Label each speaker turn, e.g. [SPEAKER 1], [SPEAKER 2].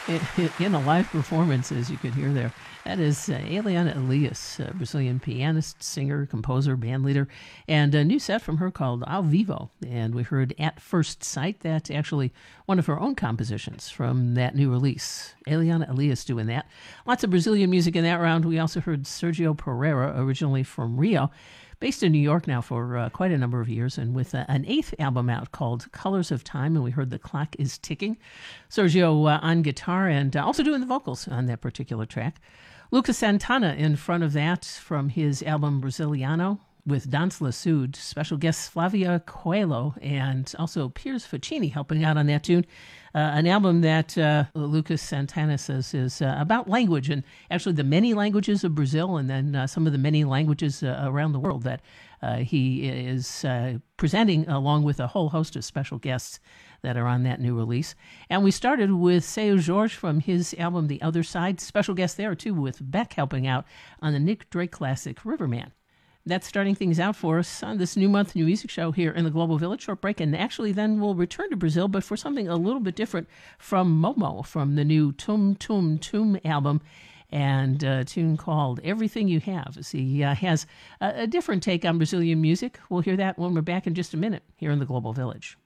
[SPEAKER 1] In a live performance, as you could hear there. That is Eliana Elias, a Brazilian pianist, singer, composer, bandleader, and a new set from her called Ao Vivo. And we heard At First Sight. That's actually one of her own compositions from that new release. Eliana Elias doing that. Lots of Brazilian music in that round. We also heard Sergio Pereira, originally from Rio, based in New York now for quite a number of years, and with an eighth album out called Colors of Time, and we heard The Clock is Ticking. Sergio on guitar and also doing the vocals on that particular track. Lucas Santana in front of that from his album Brasiliano with Dance Lasud, special guests Flavia Coelho and also Piers Faccini helping out on that tune. An album that Lucas Santana says is about language and actually the many languages of Brazil and then some of the many languages around the world that he is presenting along with a whole host of special guests that are on that new release. And we started with Seu Jorge from his album The Other Side. Special guest there too with Beck helping out on the Nick Drake classic Riverman. That's starting things out for us on this new month, new music show here in the Global Village. Short break, and actually then we'll return to Brazil, but for something a little bit different from Momo, from the new Tum Tum Tum album, and a tune called Everything You Have. He has a different take on Brazilian music. We'll hear that when we're back in just a minute here in the Global Village.